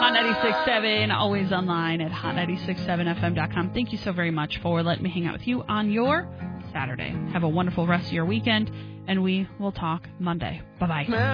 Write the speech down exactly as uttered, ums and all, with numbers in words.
Hot ninety-six point seven, always online at hot ninety-six point seven f m dot com. Thank you so very much for letting me hang out with you on your Saturday. Have a wonderful rest of your weekend, and we will talk Monday. Bye-bye.